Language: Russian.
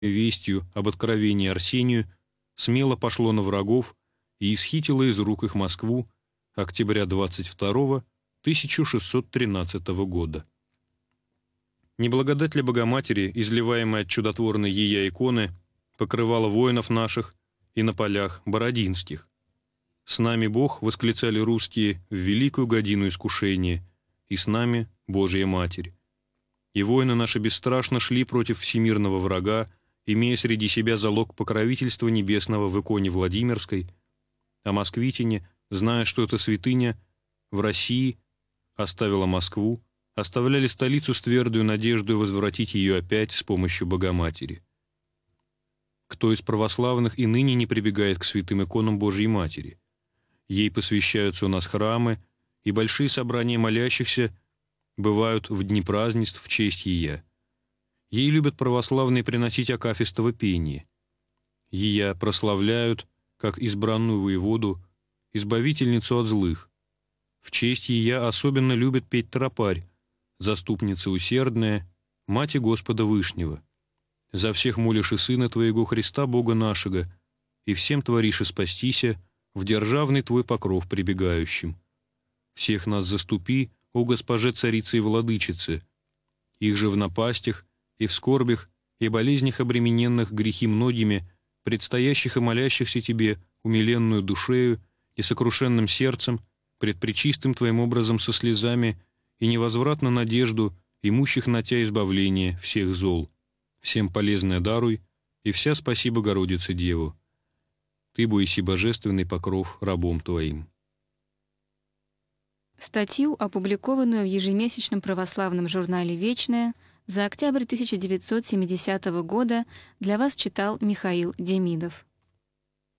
вестью об откровении Арсению, смело пошло на врагов и исхитило из рук их Москву октября 22 1613 года. Неблагодать ли Богоматери, изливаемая от чудотворной ея иконы, покрывала воинов наших и на полях бородинских. «С нами Бог», — восклицали русские, в великую годину искушения, и с нами Божья Матерь. И воины наши бесстрашно шли против всемирного врага, имея среди себя залог покровительства небесного в иконе Владимирской, а москвитяне, зная, что это святыня, в России оставила Москву, оставляли столицу с твердую надеждой возвратить ее опять с помощью Богоматери. Кто из православных и ныне не прибегает к святым иконам Божьей Матери? Ей посвящаются у нас храмы, и большие собрания молящихся бывают в дни празднеств в честь ея. Ей любят православные приносить акафистово пение. Ея прославляют, как избранную воеводу, избавительницу от злых. В честь ея особенно любят петь тропарь, заступница усердная, Мати Господа Вышнего. За всех молишь и Сына Твоего Христа, Бога нашего, и всем творишь и спастися, в державный Твой покров прибегающим. Всех нас заступи, о Госпоже Царице и Владычице, их же в напастях и в скорбях и болезнях обремененных грехи многими, предстоящих и молящихся Тебе умиленную душею и сокрушенным сердцем, пред пречистым Твоим образом со слезами и невозвратно надежду, имущих на Тя избавление всех зол. Всем полезное даруй, и вся спаси Богородице Деву. Ты буйси божественный покров рабом Твоим. Статью, опубликованную в ежемесячном православном журнале «Вечное» за октябрь 1970 года, для вас читал Михаил Демидов.